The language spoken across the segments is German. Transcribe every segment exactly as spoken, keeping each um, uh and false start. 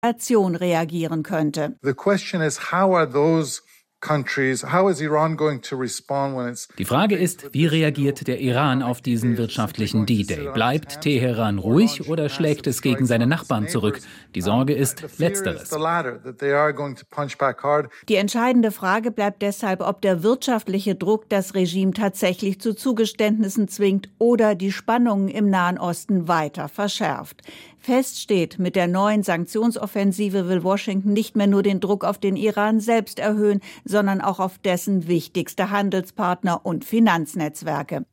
Eskalation reagieren könnte. The question is, how are those countries, how is Iran going to respond when it's... Die Frage ist, wie reagiert der Iran auf diesen wirtschaftlichen D-Day? Bleibt Teheran ruhig oder schlägt es gegen seine Nachbarn zurück? Die Sorge ist Letzteres. Die entscheidende Frage bleibt deshalb, ob der wirtschaftliche Druck das Regime tatsächlich zu Zugeständnissen zwingt oder die Spannungen im Nahen Osten weiter verschärft. Fest steht, mit der neuen Sanktionsoffensive will Washington nicht mehr nur den Druck auf den Iran selbst erhöhen, sondern auch auf dessen wichtigste Handelspartner und Finanznetzwerke.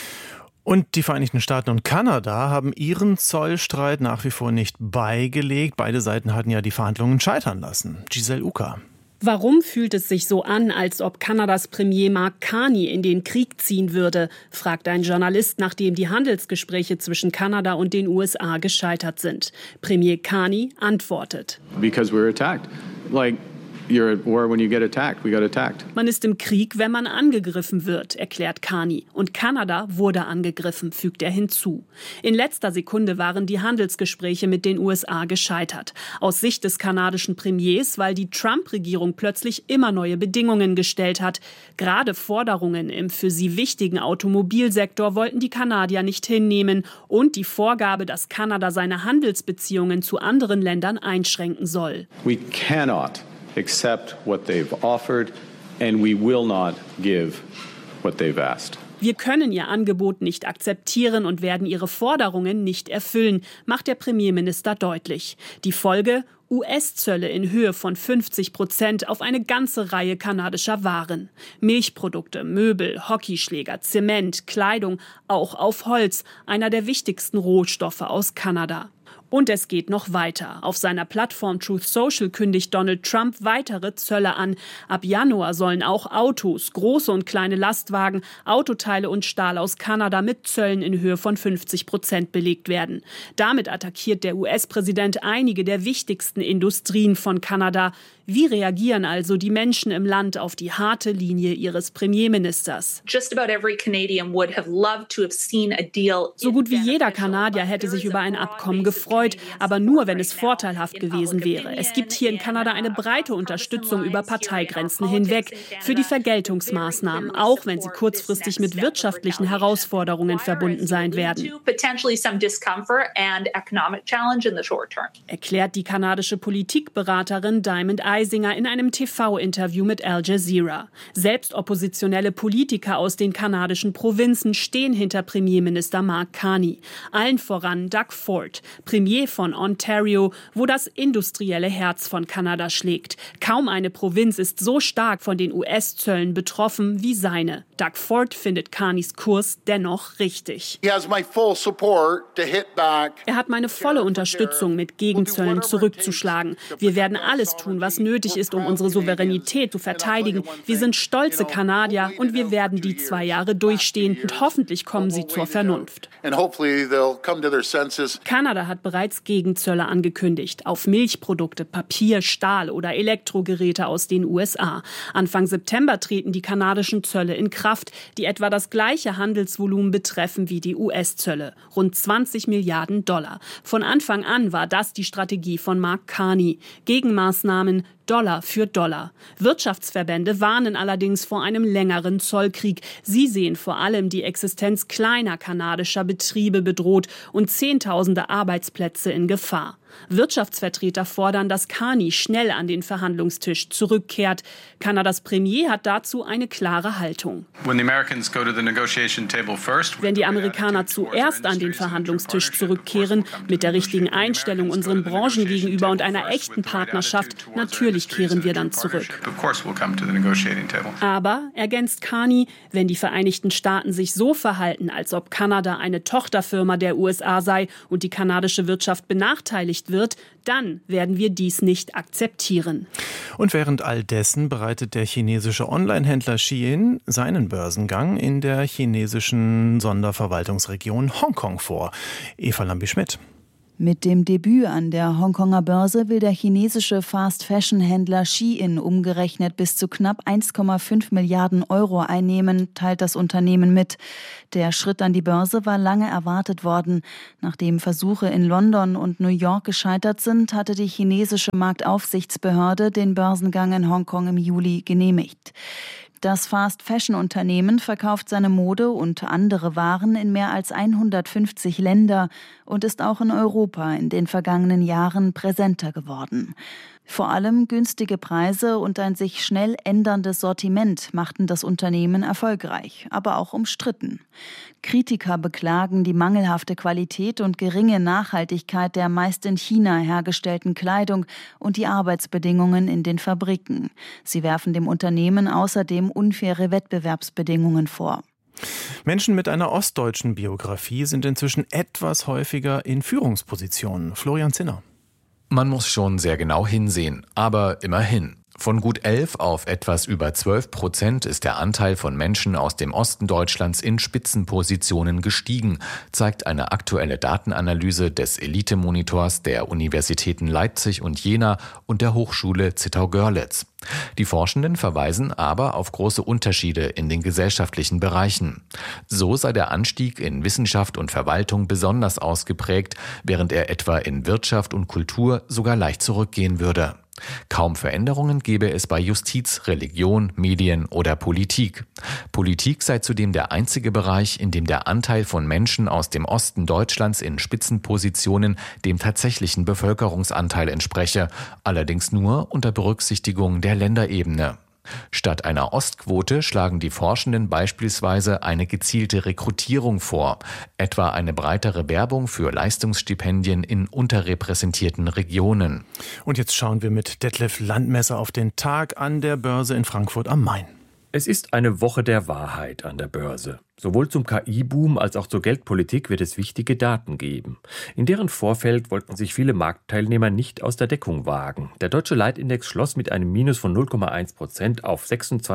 Und die Vereinigten Staaten und Kanada haben ihren Zollstreit nach wie vor nicht beigelegt. Beide Seiten hatten ja die Verhandlungen scheitern lassen. Giselle Uka. Warum fühlt es sich so an, als ob Kanadas Premier Mark Carney in den Krieg ziehen würde, fragt ein Journalist, nachdem die Handelsgespräche zwischen Kanada und den U S A gescheitert sind. Premier Carney antwortet: Because we're attacked. Like You're at war when you get attacked. We got attacked. Man ist im Krieg, wenn man angegriffen wird, erklärt Carney. Und Kanada wurde angegriffen, fügt er hinzu. In letzter Sekunde waren die Handelsgespräche mit den U S A gescheitert. Aus Sicht des kanadischen Premiers, weil die Trump-Regierung plötzlich immer neue Bedingungen gestellt hat. Gerade Forderungen im für sie wichtigen Automobilsektor wollten die Kanadier nicht hinnehmen. Und die Vorgabe, dass Kanada seine Handelsbeziehungen zu anderen Ländern einschränken soll. We cannot accept what they've offered, and we will not give what they've asked. Wir können ihr Angebot nicht akzeptieren und werden ihre Forderungen nicht erfüllen, macht der Premierminister deutlich. Die Folge: U S-Zölle in Höhe von fünfzig Prozent auf eine ganze Reihe kanadischer Waren. Milchprodukte, Möbel, Hockeyschläger, Zement, Kleidung, auch auf Holz, einer der wichtigsten Rohstoffe aus Kanada. Und es geht noch weiter. Auf seiner Plattform Truth Social kündigt Donald Trump weitere Zölle an. Ab Januar sollen auch Autos, große und kleine Lastwagen, Autoteile und Stahl aus Kanada mit Zöllen in Höhe von fünfzig Prozent belegt werden. Damit attackiert der U S-Präsident einige der wichtigsten Industrien von Kanada. Wie reagieren also die Menschen im Land auf die harte Linie ihres Premierministers? So gut wie jeder Kanadier hätte sich über ein Abkommen gefreut, aber nur, wenn es vorteilhaft gewesen wäre. Es gibt hier in Kanada eine breite Unterstützung über Parteigrenzen hinweg für die Vergeltungsmaßnahmen, auch wenn sie kurzfristig mit wirtschaftlichen Herausforderungen verbunden sein werden. Erklärt die kanadische Politikberaterin Diamond Eisinger in einem T V-Interview mit Al Jazeera. Selbst oppositionelle Politiker aus den kanadischen Provinzen stehen hinter Premierminister Mark Carney. Allen voran Doug Ford, Premier von Ontario, wo das industrielle Herz von Kanada schlägt. Kaum eine Provinz ist so stark von den U S-Zöllen betroffen wie seine. Doug Ford findet Carneys Kurs dennoch richtig. Er hat meine volle Unterstützung, mit Gegenzöllen zurückzuschlagen. Wir werden alles tun, was nötig ist, um unsere Souveränität zu verteidigen. Wir sind stolze Kanadier und wir werden die zwei Jahre durchstehen und hoffentlich kommen sie zur Vernunft. Kanada hat bereits Gegenzölle angekündigt auf Milchprodukte, Papier, Stahl oder Elektrogeräte aus den U S A. Anfang September treten die kanadischen Zölle in Kraft, die etwa das gleiche Handelsvolumen betreffen wie die U S-Zölle, rund zwanzig Milliarden Dollar. Von Anfang an war das die Strategie von Mark Carney. Gegenmaßnahmen Dollar für Dollar. Wirtschaftsverbände warnen allerdings vor einem längeren Zollkrieg. Sie sehen vor allem die Existenz kleiner kanadischer Betriebe bedroht und Zehntausende Arbeitsplätze in Gefahr. Wirtschaftsvertreter fordern, dass Carney schnell an den Verhandlungstisch zurückkehrt. Kanadas Premier hat dazu eine klare Haltung. Wenn die Amerikaner zuerst an den Verhandlungstisch zurückkehren, mit der richtigen Einstellung unseren Branchen gegenüber und einer echten Partnerschaft, natürlich kehren wir dann zurück. Aber, ergänzt Carney, wenn die Vereinigten Staaten sich so verhalten, als ob Kanada eine Tochterfirma der U S A sei und die kanadische Wirtschaft benachteiligt wird, dann werden wir dies nicht akzeptieren. Und während all dessen bereitet der chinesische Online-Händler Shein seinen Börsengang in der chinesischen Sonderverwaltungsregion Hongkong vor. Eva Lambi-Schmidt. Mit dem Debüt an der Hongkonger Börse will der chinesische Fast-Fashion-Händler Shein umgerechnet bis zu knapp eins Komma fünf Milliarden Euro einnehmen, teilt das Unternehmen mit. Der Schritt an die Börse war lange erwartet worden. Nachdem Versuche in London und New York gescheitert sind, hatte die chinesische Marktaufsichtsbehörde den Börsengang in Hongkong im Juli genehmigt. Das Fast-Fashion-Unternehmen verkauft seine Mode und andere Waren in mehr als hundertfünfzig Länder und ist auch in Europa in den vergangenen Jahren präsenter geworden. Vor allem günstige Preise und ein sich schnell änderndes Sortiment machten das Unternehmen erfolgreich, aber auch umstritten. Kritiker beklagen die mangelhafte Qualität und geringe Nachhaltigkeit der meist in China hergestellten Kleidung und die Arbeitsbedingungen in den Fabriken. Sie werfen dem Unternehmen außerdem unfaire Wettbewerbsbedingungen vor. Menschen mit einer ostdeutschen Biografie sind inzwischen etwas häufiger in Führungspositionen. Florian Zinner. Man muss schon sehr genau hinsehen, aber immerhin. Von gut elf auf etwas über zwölf Prozent ist der Anteil von Menschen aus dem Osten Deutschlands in Spitzenpositionen gestiegen, zeigt eine aktuelle Datenanalyse des Elite-Monitors der Universitäten Leipzig und Jena und der Hochschule Zittau-Görlitz. Die Forschenden verweisen aber auf große Unterschiede in den gesellschaftlichen Bereichen. So sei der Anstieg in Wissenschaft und Verwaltung besonders ausgeprägt, während er etwa in Wirtschaft und Kultur sogar leicht zurückgehen würde. Kaum Veränderungen gäbe es bei Justiz, Religion, Medien oder Politik. Politik sei zudem der einzige Bereich, in dem der Anteil von Menschen aus dem Osten Deutschlands in Spitzenpositionen dem tatsächlichen Bevölkerungsanteil entspreche, allerdings nur unter Berücksichtigung der Länderebene. Statt einer Ostquote schlagen die Forschenden beispielsweise eine gezielte Rekrutierung vor, etwa eine breitere Werbung für Leistungsstipendien in unterrepräsentierten Regionen. Und jetzt schauen wir mit Detlef Landmesser auf den Tag an der Börse in Frankfurt am Main. Es ist eine Woche der Wahrheit an der Börse. Sowohl zum K I-Boom als auch zur Geldpolitik wird es wichtige Daten geben. In deren Vorfeld wollten sich viele Marktteilnehmer nicht aus der Deckung wagen. Der deutsche Leitindex schloss mit einem Minus von null Komma eins Prozent auf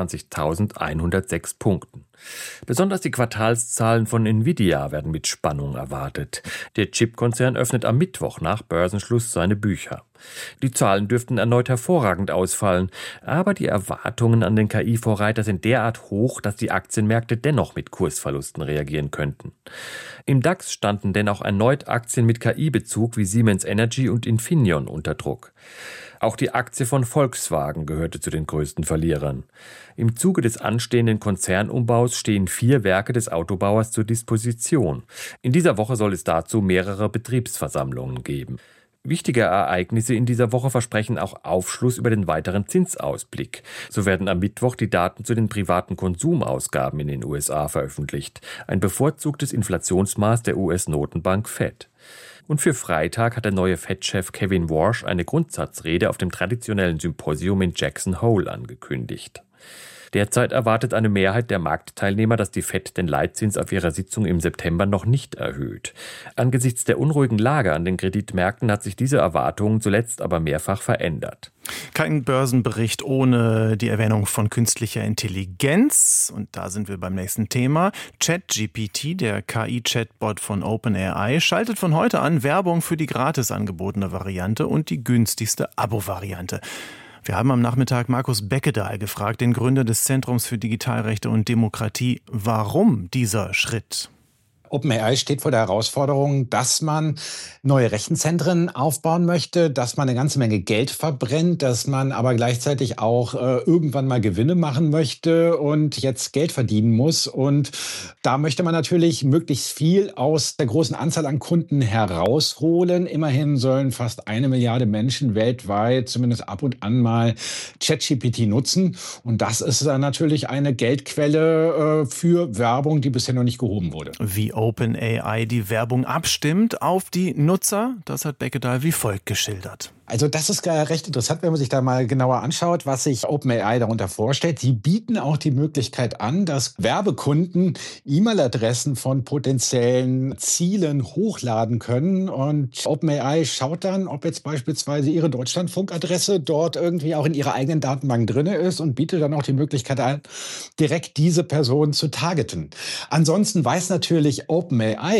sechsundzwanzigtausendeinhundertsechs Punkten. Besonders die Quartalszahlen von Nvidia werden mit Spannung erwartet. Der Chipkonzern öffnet am Mittwoch nach Börsenschluss seine Bücher. Die Zahlen dürften erneut hervorragend ausfallen, aber die Erwartungen an den K I-Vorreiter sind derart hoch, dass die Aktienmärkte dennoch mit Kursverlusten reagieren könnten. Im DAX standen dennoch erneut Aktien mit K I-Bezug wie Siemens Energy und Infineon unter Druck. Auch die Aktie von Volkswagen gehörte zu den größten Verlierern. Im Zuge des anstehenden Konzernumbaus stehen vier Werke des Autobauers zur Disposition. In dieser Woche soll es dazu mehrere Betriebsversammlungen geben. Wichtige Ereignisse in dieser Woche versprechen auch Aufschluss über den weiteren Zinsausblick. So werden am Mittwoch die Daten zu den privaten Konsumausgaben in den U S A veröffentlicht. Ein bevorzugtes Inflationsmaß der U S-Notenbank Fed. Und für Freitag hat der neue Fed-Chef Kevin Warsh eine Grundsatzrede auf dem traditionellen Symposium in Jackson Hole angekündigt. Derzeit erwartet eine Mehrheit der Marktteilnehmer, dass die Fed den Leitzins auf ihrer Sitzung im September noch nicht erhöht. Angesichts der unruhigen Lage an den Kreditmärkten hat sich diese Erwartung zuletzt aber mehrfach verändert. Kein Börsenbericht ohne die Erwähnung von künstlicher Intelligenz. Und da sind wir beim nächsten Thema. ChatGPT, der K I-Chatbot von OpenAI, schaltet von heute an Werbung für die gratis angebotene Variante und die günstigste Abo-Variante. Wir haben am Nachmittag Markus Beckedahl gefragt, den Gründer des Zentrums für Digitalrechte und Demokratie, warum dieser Schritt? OpenAI steht vor der Herausforderung, dass man neue Rechenzentren aufbauen möchte, dass man eine ganze Menge Geld verbrennt, dass man aber gleichzeitig auch äh, irgendwann mal Gewinne machen möchte und jetzt Geld verdienen muss. Und da möchte man natürlich möglichst viel aus der großen Anzahl an Kunden herausholen. Immerhin sollen fast eine Milliarde Menschen weltweit zumindest ab und an mal ChatGPT nutzen. Und das ist dann natürlich eine Geldquelle äh, für Werbung, die bisher noch nicht gehoben wurde. Wie OpenAI die Werbung abstimmt auf die Nutzer, das hat Beckedahl wie folgt geschildert. Also das ist recht interessant, wenn man sich da mal genauer anschaut, was sich OpenAI darunter vorstellt. Sie bieten auch die Möglichkeit an, dass Werbekunden E-Mail-Adressen von potenziellen Zielen hochladen können. Und OpenAI schaut dann, ob jetzt beispielsweise ihre Deutschlandfunk-Adresse dort irgendwie auch in ihrer eigenen Datenbank drin ist und bietet dann auch die Möglichkeit an, direkt diese Person zu targeten. Ansonsten weiß natürlich OpenAI,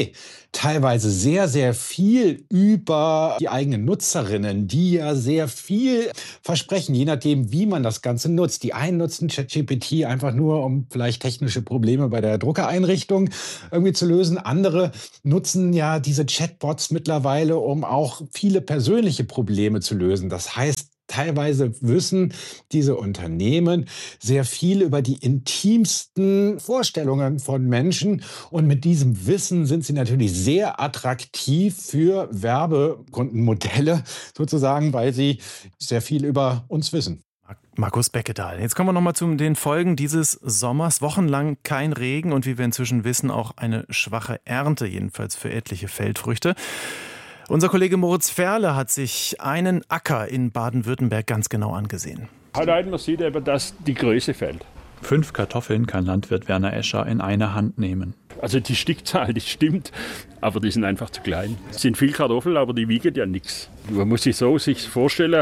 teilweise sehr, sehr viel über die eigenen Nutzerinnen, die ja sehr viel versprechen, je nachdem, wie man das Ganze nutzt. Die einen nutzen ChatGPT einfach nur, um vielleicht technische Probleme bei der Druckereinrichtung irgendwie zu lösen. Andere nutzen ja diese Chatbots mittlerweile, um auch viele persönliche Probleme zu lösen. Das heißt, teilweise wissen diese Unternehmen sehr viel über die intimsten Vorstellungen von Menschen. Und mit diesem Wissen sind sie natürlich sehr attraktiv für Werbekundenmodelle sozusagen, weil sie sehr viel über uns wissen. Markus Beckedahl. Jetzt kommen wir nochmal zu den Folgen dieses Sommers. Wochenlang kein Regen und wie wir inzwischen wissen, auch eine schwache Ernte, jedenfalls für etliche Feldfrüchte. Unser Kollege Moritz Ferle hat sich einen Acker in Baden-Württemberg ganz genau angesehen. Allein man sieht eben, dass die Größe fällt. Fünf Kartoffeln kann Landwirt Werner Escher in eine Hand nehmen. Also die Stückzahl, die stimmt, aber die sind einfach zu klein. Es sind viele Kartoffeln, aber die wiegen ja nichts. Man muss sich so sich vorstellen,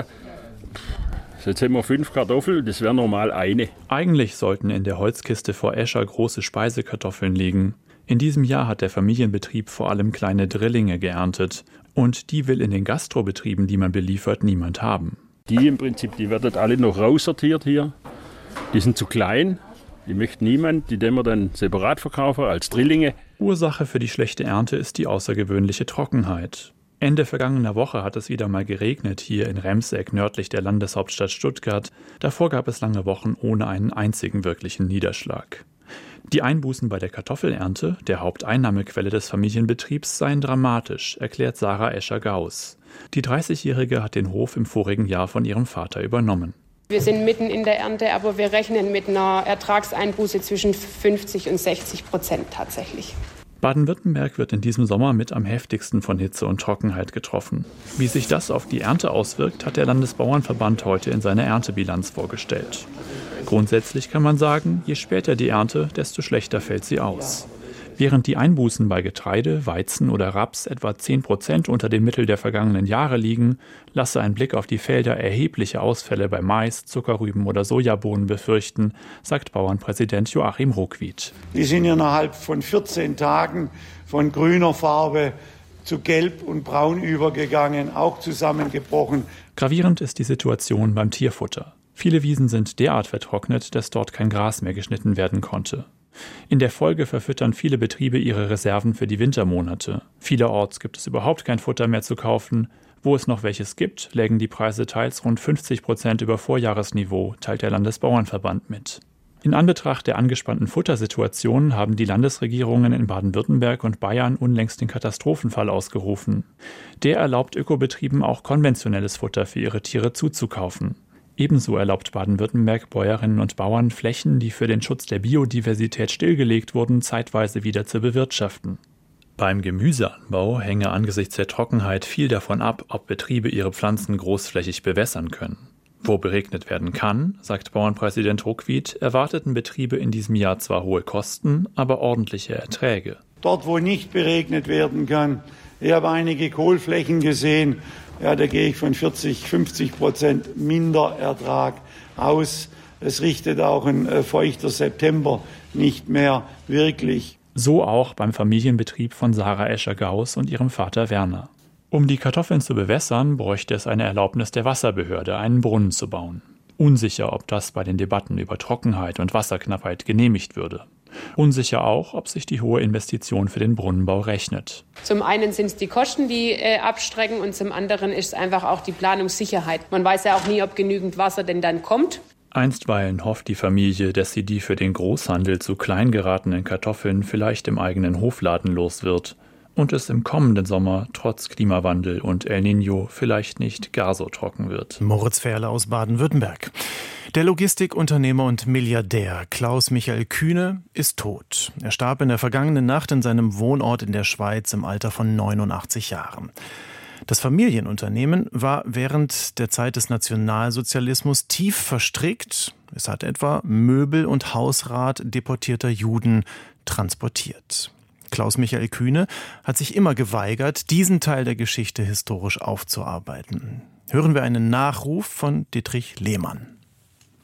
jetzt haben wir fünf Kartoffeln, das wäre normal eine. Eigentlich sollten in der Holzkiste vor Escher große Speisekartoffeln liegen. In diesem Jahr hat der Familienbetrieb vor allem kleine Drillinge geerntet. Und die will in den Gastrobetrieben, die man beliefert, niemand haben. Die im Prinzip, die werden alle noch raussortiert hier. Die sind zu klein, die möchte niemand. Die den wir dann separat verkaufen als Drillinge. Ursache für die schlechte Ernte ist die außergewöhnliche Trockenheit. Ende vergangener Woche hat es wieder mal geregnet hier in Remseck nördlich der Landeshauptstadt Stuttgart. Davor gab es lange Wochen ohne einen einzigen wirklichen Niederschlag. Die Einbußen bei der Kartoffelernte, der Haupteinnahmequelle des Familienbetriebs, seien dramatisch, erklärt Sarah Escher-Gauss. Die dreißigjährige hat den Hof im vorigen Jahr von ihrem Vater übernommen. Wir sind mitten in der Ernte, aber wir rechnen mit einer Ertragseinbuße zwischen fünfzig und sechzig Prozent tatsächlich. Baden-Württemberg wird in diesem Sommer mit am heftigsten von Hitze und Trockenheit getroffen. Wie sich das auf die Ernte auswirkt, hat der Landesbauernverband heute in seiner Erntebilanz vorgestellt. Grundsätzlich kann man sagen, je später die Ernte, desto schlechter fällt sie aus. Während die Einbußen bei Getreide, Weizen oder Raps etwa zehn Prozent unter dem Mittel der vergangenen Jahre liegen, lasse ein Blick auf die Felder erhebliche Ausfälle bei Mais, Zuckerrüben oder Sojabohnen befürchten, sagt Bauernpräsident Joachim Ruckwied. Die sind innerhalb von vierzehn Tagen von grüner Farbe zu gelb und braun übergegangen, auch zusammengebrochen. Gravierend ist die Situation beim Tierfutter. Viele Wiesen sind derart vertrocknet, dass dort kein Gras mehr geschnitten werden konnte. In der Folge verfüttern viele Betriebe ihre Reserven für die Wintermonate. Vielerorts gibt es überhaupt kein Futter mehr zu kaufen. Wo es noch welches gibt, lägen die Preise teils rund fünfzig Prozent über Vorjahresniveau, teilt der Landesbauernverband mit. In Anbetracht der angespannten Futtersituation haben die Landesregierungen in Baden-Württemberg und Bayern unlängst den Katastrophenfall ausgerufen. Der erlaubt Ökobetrieben auch konventionelles Futter für ihre Tiere zuzukaufen. Ebenso erlaubt Baden-Württemberg Bäuerinnen und Bauern, Flächen, die für den Schutz der Biodiversität stillgelegt wurden, zeitweise wieder zu bewirtschaften. Beim Gemüseanbau hänge angesichts der Trockenheit viel davon ab, ob Betriebe ihre Pflanzen großflächig bewässern können. Wo beregnet werden kann, sagt Bauernpräsident Ruckwied, erwarteten Betriebe in diesem Jahr zwar hohe Kosten, aber ordentliche Erträge. Dort, wo nicht beregnet werden kann, ich habe einige Kohlflächen gesehen, ja, da gehe ich von vierzig, fünfzig Prozent Minderertrag aus. Es richtet auch ein äh, feuchter September nicht mehr wirklich. So auch beim Familienbetrieb von Sarah Escher-Gauss und ihrem Vater Werner. Um die Kartoffeln zu bewässern, bräuchte es eine Erlaubnis der Wasserbehörde, einen Brunnen zu bauen. Unsicher, ob das bei den Debatten über Trockenheit und Wasserknappheit genehmigt würde. Unsicher auch, ob sich die hohe Investition für den Brunnenbau rechnet. Zum einen sind es die Kosten, die äh, abstrecken, und zum anderen ist es einfach auch die Planungssicherheit. Man weiß ja auch nie, ob genügend Wasser denn dann kommt. Einstweilen hofft die Familie, dass sie die für den Großhandel zu klein geratenen Kartoffeln vielleicht im eigenen Hofladen los wird und es im kommenden Sommer trotz Klimawandel und El Niño vielleicht nicht gar so trocken wird. Moritz Ferle aus Baden-Württemberg. Der Logistikunternehmer und Milliardär Klaus Michael Kühne ist tot. Er starb in der vergangenen Nacht in seinem Wohnort in der Schweiz im Alter von neunundachtzig Jahren. Das Familienunternehmen war während der Zeit des Nationalsozialismus tief verstrickt. Es hat etwa Möbel und Hausrat deportierter Juden transportiert. Klaus Michael Kühne hat sich immer geweigert, diesen Teil der Geschichte historisch aufzuarbeiten. Hören wir einen Nachruf von Dietrich Lehmann.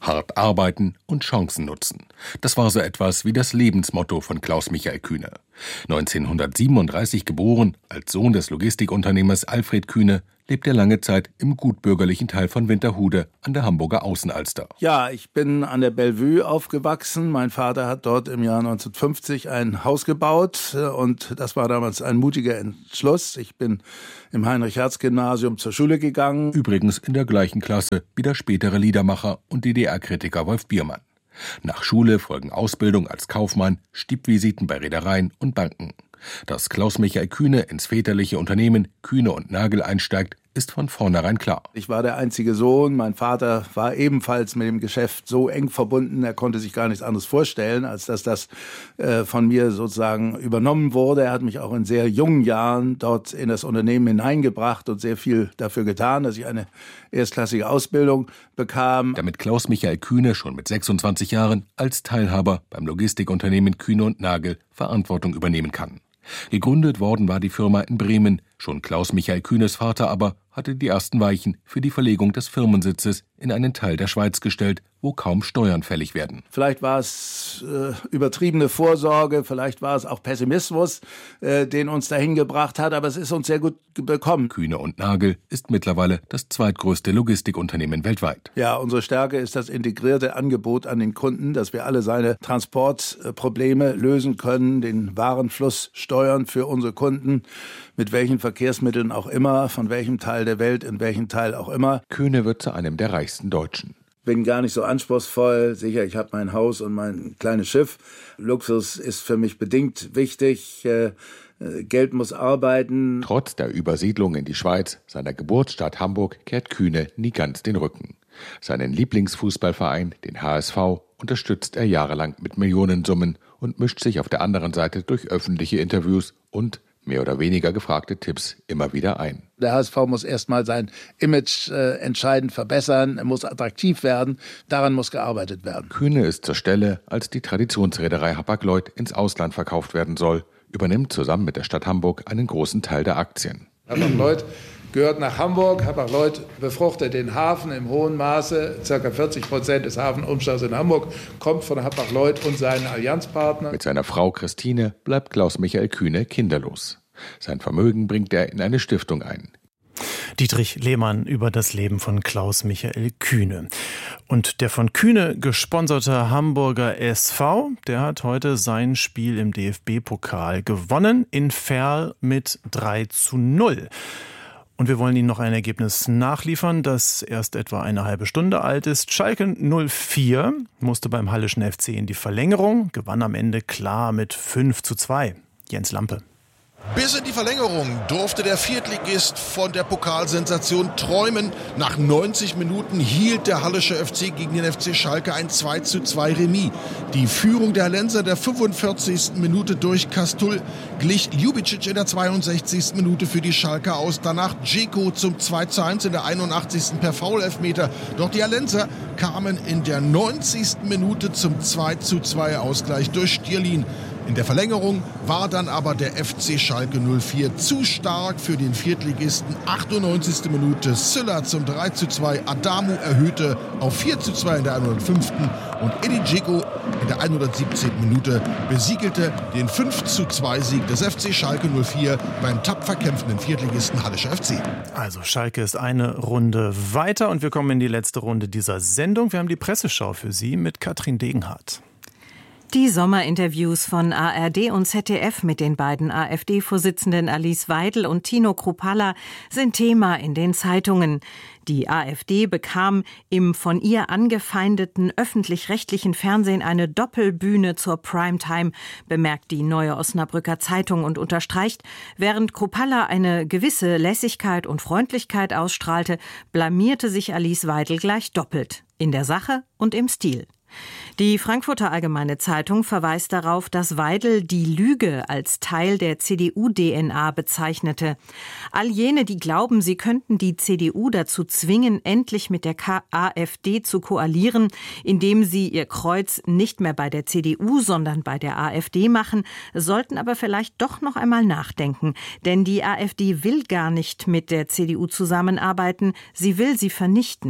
Hart arbeiten und Chancen nutzen. Das war so etwas wie das Lebensmotto von Klaus-Michael Kühne. neunzehnhundertsiebenunddreißig geboren, als Sohn des Logistikunternehmers Alfred Kühne, lebt er lange Zeit im gutbürgerlichen Teil von Winterhude an der Hamburger Außenalster. Ja, ich bin an der Bellevue aufgewachsen. Mein Vater hat dort im Jahr neunzehnhundertfünfzig ein Haus gebaut und das war damals ein mutiger Entschluss. Ich bin im Heinrich-Hertz-Gymnasium zur Schule gegangen. Übrigens in der gleichen Klasse wie der spätere Liedermacher und D D R-Kritiker Wolf Biermann. Nach Schule folgen Ausbildung als Kaufmann, Stippvisiten bei Reedereien und Banken. Dass Klaus-Michael Kühne ins väterliche Unternehmen Kühne und Nagel einsteigt, ist von vornherein klar. Ich war der einzige Sohn. Mein Vater war ebenfalls mit dem Geschäft so eng verbunden, er konnte sich gar nichts anderes vorstellen, als dass das äh, von mir sozusagen übernommen wurde. Er hat mich auch in sehr jungen Jahren dort in das Unternehmen hineingebracht und sehr viel dafür getan, dass ich eine erstklassige Ausbildung bekam. Damit Klaus-Michael Kühne schon mit sechsundzwanzig Jahren als Teilhaber beim Logistikunternehmen Kühne und Nagel Verantwortung übernehmen kann. Gegründet worden war die Firma in Bremen, schon Klaus-Michael Kühnes Vater aber hatte die ersten Weichen für die Verlegung des Firmensitzes in einen Teil der Schweiz gestellt, wo kaum Steuern fällig werden. Vielleicht war es äh, übertriebene Vorsorge, vielleicht war es auch Pessimismus, äh, den uns dahin gebracht hat, aber es ist uns sehr gut bekommen. Kühne und Nagel ist mittlerweile das zweitgrößte Logistikunternehmen weltweit. Ja, unsere Stärke ist das integrierte Angebot an den Kunden, dass wir alle seine Transportprobleme lösen können, den Warenfluss steuern für unsere Kunden, mit welchen Verkehrsmitteln auch immer, von welchem Teil der Welt, in welchem Teil auch immer. Kühne wird zu einem der reichsten Deutschen. Bin gar nicht so anspruchsvoll. Sicher, ich habe mein Haus und mein kleines Schiff. Luxus ist für mich bedingt wichtig. Äh, Geld muss arbeiten. Trotz der Übersiedlung in die Schweiz, seiner Geburtsstadt Hamburg, kehrt Kühne nie ganz den Rücken. Seinen Lieblingsfußballverein, den H S V, unterstützt er jahrelang mit Millionensummen und mischt sich auf der anderen Seite durch öffentliche Interviews und mehr oder weniger gefragte Tipps immer wieder ein. Der H S V muss erstmal sein Image äh, entscheidend verbessern, er muss attraktiv werden, daran muss gearbeitet werden. Kühne ist zur Stelle, als die Traditionsreederei Hapag-Lloyd ins Ausland verkauft werden soll, übernimmt zusammen mit der Stadt Hamburg einen großen Teil der Aktien. Hapag-Lloyd gehört nach Hamburg. Hapag-Lloyd befruchtet den Hafen im hohen Maße. Circa vierzig Prozent des Hafenumschlags in Hamburg kommt von Hapag-Lloyd und seinen Allianzpartnern. Mit seiner Frau Christine bleibt Klaus-Michael Kühne kinderlos. Sein Vermögen bringt er in eine Stiftung ein. Dietrich Lehmann über das Leben von Klaus-Michael Kühne. Und der von Kühne gesponserte Hamburger S V, der hat heute sein Spiel im D F B-Pokal gewonnen, in Verl mit drei zu null. Und wir wollen Ihnen noch ein Ergebnis nachliefern, das erst etwa eine halbe Stunde alt ist. Schalke null vier musste beim Halleschen F C in die Verlängerung, gewann am Ende klar mit fünf zu zwei. Jens Lampe. Bis in die Verlängerung durfte der Viertligist von der Pokalsensation träumen. Nach neunzig Minuten hielt der Hallische F C gegen den F C Schalke ein zwei zu zwei Remis. Die Führung der Hallenser der fünfundvierzigsten Minute durch Kastul glich Ljubicic in der zweiundsechzigsten Minute für die Schalker aus. Danach Dzeko zum zwei zu eins in der einundachtzigsten per Foul-Elfmeter. Doch die Hallenser kamen in der neunzigsten Minute zum zwei zu zwei Ausgleich durch Stierlin. In der Verlängerung war dann aber der F C Schalke null vier zu stark für den Viertligisten. achtundneunzigste Minute Sylla zum drei zu zwei. Adamu erhöhte auf vier zu zwei in der hundertfünften und Edin Dzeko in der hundertsiebzehnten Minute besiegelte den fünf zu zwei Sieg des F C Schalke null vier beim tapfer kämpfenden Viertligisten Hallischer F C. Also Schalke ist eine Runde weiter und wir kommen in die letzte Runde dieser Sendung. Wir haben die Presseschau für Sie mit Katrin Degenhardt. Die Sommerinterviews von A R D und Z D F mit den beiden AfD-Vorsitzenden Alice Weidel und Tino Kruppalla sind Thema in den Zeitungen. Die AfD bekam im von ihr angefeindeten öffentlich-rechtlichen Fernsehen eine Doppelbühne zur Primetime, bemerkt die Neue Osnabrücker Zeitung und unterstreicht, während Kruppalla eine gewisse Lässigkeit und Freundlichkeit ausstrahlte, blamierte sich Alice Weidel gleich doppelt. In der Sache und im Stil. Die Frankfurter Allgemeine Zeitung verweist darauf, dass Weidel die Lüge als Teil der C D U-D N A bezeichnete. All jene, die glauben, sie könnten die C D U dazu zwingen, endlich mit der AfD zu koalieren, indem sie ihr Kreuz nicht mehr bei der C D U, sondern bei der AfD machen, sollten aber vielleicht doch noch einmal nachdenken. Denn die AfD will gar nicht mit der C D U zusammenarbeiten, sie will sie vernichten.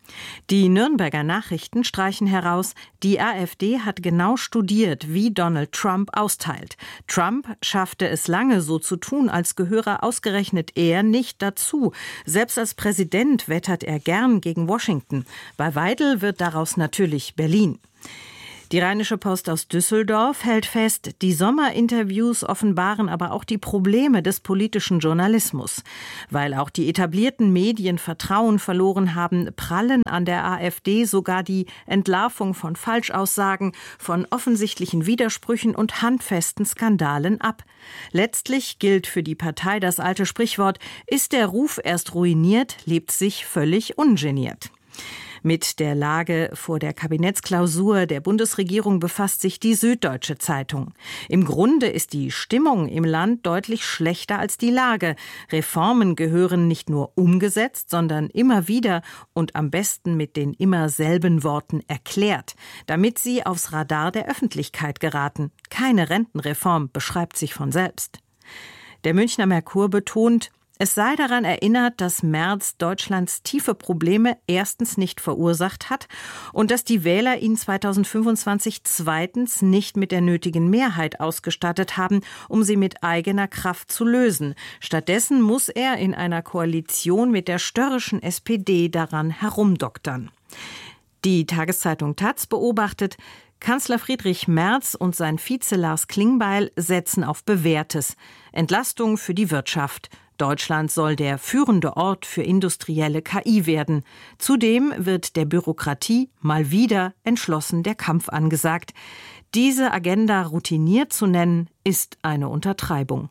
Die Nürnberger Nachrichten streichen heraus, die AfD hat genau studiert, wie Donald Trump austeilt. Trump schaffte es lange, so zu tun, als gehöre ausgerechnet er nicht dazu. Selbst als Präsident wettert er gern gegen Washington. Bei Weidel wird daraus natürlich Berlin. Die Rheinische Post aus Düsseldorf hält fest, die Sommerinterviews offenbaren aber auch die Probleme des politischen Journalismus. Weil auch die etablierten Medien Vertrauen verloren haben, prallen an der AfD sogar die Entlarvung von Falschaussagen, von offensichtlichen Widersprüchen und handfesten Skandalen ab. Letztlich gilt für die Partei das alte Sprichwort, ist der Ruf erst ruiniert, lebt sich völlig ungeniert. Mit der Lage vor der Kabinettsklausur der Bundesregierung befasst sich die Süddeutsche Zeitung. Im Grunde ist die Stimmung im Land deutlich schlechter als die Lage. Reformen gehören nicht nur umgesetzt, sondern immer wieder und am besten mit den immer selben Worten erklärt, damit sie aufs Radar der Öffentlichkeit geraten. Keine Rentenreform beschreibt sich von selbst. Der Münchner Merkur betont, es sei daran erinnert, dass Merz Deutschlands tiefe Probleme erstens nicht verursacht hat und dass die Wähler ihn zweitausendfünfundzwanzig zweitens nicht mit der nötigen Mehrheit ausgestattet haben, um sie mit eigener Kraft zu lösen. Stattdessen muss er in einer Koalition mit der störrischen S P D daran herumdoktern. Die Tageszeitung Taz beobachtet, Kanzler Friedrich Merz und sein Vize Lars Klingbeil setzen auf Bewährtes. Entlastung für die Wirtschaft. Deutschland soll der führende Ort für industrielle K I werden. Zudem wird der Bürokratie mal wieder entschlossen der Kampf angesagt. Diese Agenda routiniert zu nennen, ist eine Untertreibung.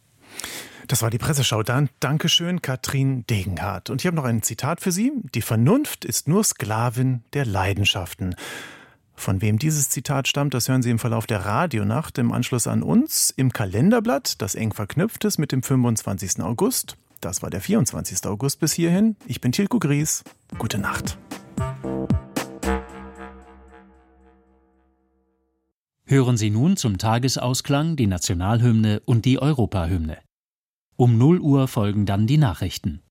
Das war die Presseschau. Dann Dankeschön, Katrin Degenhardt. Und ich habe noch ein Zitat für Sie. Die Vernunft ist nur Sklavin der Leidenschaften. Von wem dieses Zitat stammt, das hören Sie im Verlauf der Radionacht im Anschluss an uns im Kalenderblatt, das eng verknüpft ist mit dem fünfundzwanzigsten August. Das war der vierundzwanzigsten August bis hierhin. Ich bin Tilko Gries. Gute Nacht. Hören Sie nun zum Tagesausklang die Nationalhymne und die Europahymne. Um null Uhr folgen dann die Nachrichten.